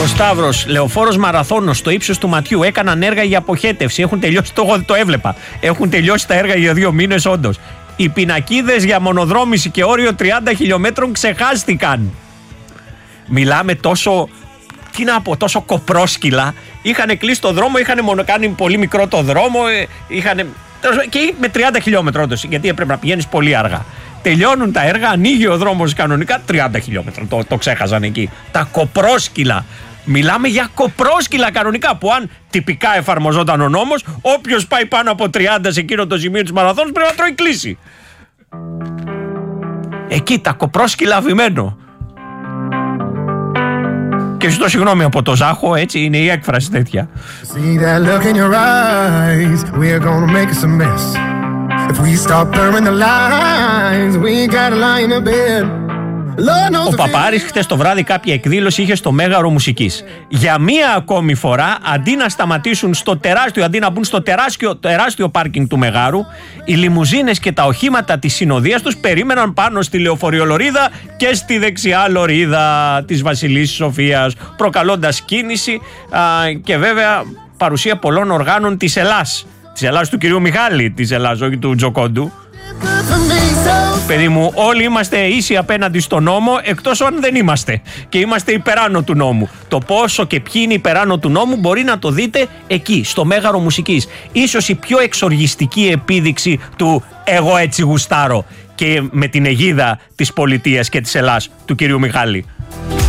Ο Σταύρος, λεωφόρος Μαραθώνος στο ύψος του ματιού. Έκαναν έργα για αποχέτευση. Έχουν τελειώσει, το έβλεπα. Έχουν τελειώσει τα έργα για 2 μήνες, όντως. Οι πινακίδες για μονοδρόμηση και όριο 30 χιλιόμετρων ξεχάστηκαν. Μιλάμε τόσο, τι να πω, τόσο κοπρόσκυλα. Είχαν κλείσει το δρόμο, είχαν μόνο κάνει πολύ μικρό το δρόμο. Και με 30 χιλιόμετρα, όντως, γιατί έπρεπε να πηγαίνεις πολύ αργά. Τελειώνουν τα έργα, ανοίγει ο δρόμος κανονικά 30 χιλιόμετρα. Το ξέχαζαν εκεί. Τα κοπρόσκυλα. Μιλάμε για κοπρόσκυλα κανονικά, που αν τυπικά εφαρμοζόταν ο νόμος, όποιος πάει πάνω από 30 σε εκείνο το σημείο της μαραθώνης πρέπει να τρώει κλίση. Εκεί τα κοπρόσκυλα αφημένο. Και ζητώ συγγνώμη από το Ζάχο, έτσι είναι η έκφραση τέτοια. Ο Παπάρης χτες το βράδυ κάποια εκδήλωση είχε στο Μέγαρο Μουσικής. Για μία ακόμη φορά, αντί να σταματήσουν αντί να μπουν στο τεράστιο πάρκινγκ του Μεγάρου, οι λιμουζίνες και τα οχήματα της συνοδείας τους περίμεναν πάνω στη λεωφοριολωρίδα και στη δεξιά λωρίδα της Βασιλίσσης Σοφίας, προκαλώντας κίνηση και βέβαια παρουσία πολλών οργάνων της Ελλάς. Της Ελλάς του κυρίου Μιχάλη, της Ελλάς, όχι του Τζοκόντου. Παιδί μου, όλοι είμαστε ίσοι απέναντι στον νόμο, εκτός αν δεν είμαστε. Και είμαστε υπεράνω του νόμου. Το πόσο και ποιοι είναι υπεράνω του νόμου μπορεί να το δείτε εκεί, στο Μέγαρο Μουσικής. Ίσως η πιο εξοργιστική επίδειξη του «εγώ έτσι γουστάρω», και με την αιγίδα της πολιτείας και της Ελλάς του κυρίου Μιχάλη.